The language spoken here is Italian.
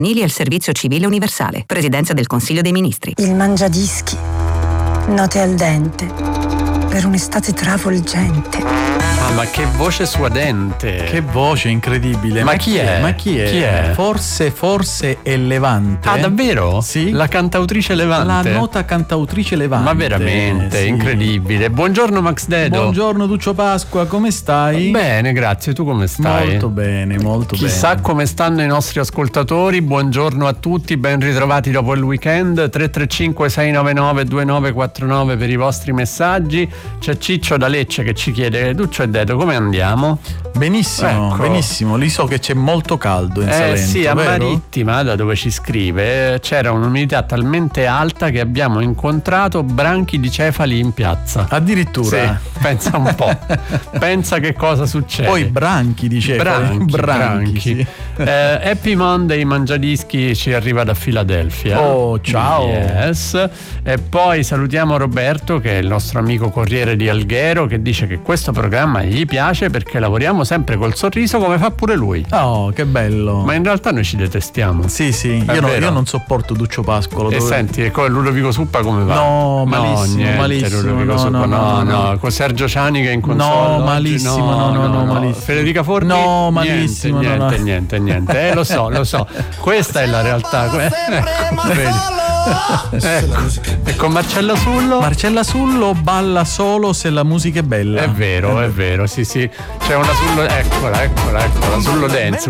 e il servizio civile universale. Presidenza del Consiglio dei Ministri. Il mangiadischi. Note al dente. Per un'estate travolgente. Ah, ma che voce suadente! Che voce incredibile! Ma chi è? Ma chi è? Chi è? Forse è Levante. Ah, davvero? Sì. La cantautrice Levante. La nota cantautrice Levante. Ma veramente, sì. Incredibile. Buongiorno Max Dedo. Buongiorno Duccio Pasqua, come stai? Bene, grazie. Tu come stai? Molto bene, molto Chissà bene. come stanno i nostri ascoltatori. Buongiorno a tutti, ben ritrovati dopo il weekend. 335 699 2949 per i vostri messaggi. C'è Ciccio da Lecce che ci chiede: Duccio e Dedo, come andiamo? Benissimo, Ecco. Benissimo. Lì so che c'è molto caldo in Salento, Sì, a vero? Marittima, da dove ci scrive, c'era un'umidità talmente alta che abbiamo incontrato branchi di cefali in piazza. Addirittura. Sì, pensa un po'. Pensa che cosa succede. Poi branchi, diceva. Branchi. Sì. Happy Monday Mangiadischi ci arriva da Filadelfia. Oh, ciao. Yes. E poi salutiamo Roberto, che è il nostro amico Corriere di Alghero, che dice che questo programma gli piace perché lavoriamo sempre col sorriso, come fa pure lui. Oh, che bello. Ma in realtà noi ci detestiamo. Sì, È io vero. non sopporto Duccio Pascolo. E senti, e con Ludovico Suppa come va? No, malissimo, niente, malissimo. Ludovico No, Suppa, no. con Sergio Ciani che è in console. No, oggi, malissimo, no, malissimo. Federica Forni? No, malissimo, Niente. Lo so. Questa è la realtà. Vedi? Ecco. E con Marcella Sullo? Marcella Sullo balla solo se la musica è bella. È vero, sì. C'è una Sullo, eccola, Sullo Dance.